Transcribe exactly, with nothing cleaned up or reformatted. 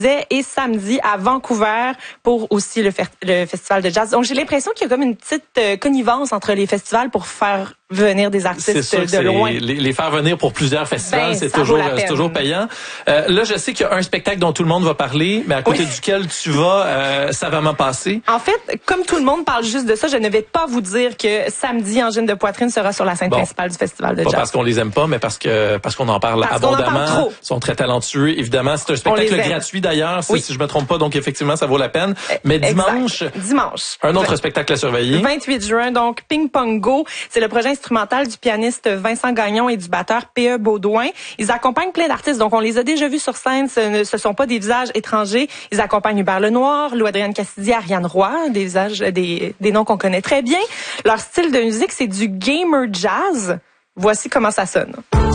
et samedi à Vancouver pour aussi le, fer- le festival de jazz. Donc j'ai l'impression qu'il y a comme une petite euh, connivence entre les festivals pour faire venir des artistes de loin. Les, les faire venir pour plusieurs festivals, ben, c'est toujours c'est toujours payant. Euh, là, je sais qu'il y a un spectacle dont tout le monde va parler, mais à côté oui. duquel tu vas euh, savamment passer. En fait, comme tout le monde parle juste de ça, je ne vais pas vous dire que samedi, Angine de poitrine sera sur la scène bon, principale du festival de pas jazz. Parce qu'on les aime pas, mais parce que parce qu'on en parle parce abondamment. En parle trop. Ils sont très talentueux, évidemment. C'est un spectacle gratuit d'ailleurs, oui. si je me trompe pas, donc effectivement, ça vaut la peine. Mais dimanche, exact. dimanche, un autre spectacle à surveiller. vingt-huit juin, donc Ping Pong Go, c'est le projet instrumental du pianiste Vincent Gagnon et du batteur P E Baudouin. Ils accompagnent plein d'artistes, donc on les a déjà vus sur scène. Ce ne ce sont pas des visages étrangers. Ils accompagnent Hubert Lenoir, Lou-Adrienne Cassidy, Ariane Roy, des visages, des, des noms qu'on connaît très bien. Leur style de musique, c'est du gamer jazz. Voici comment ça sonne.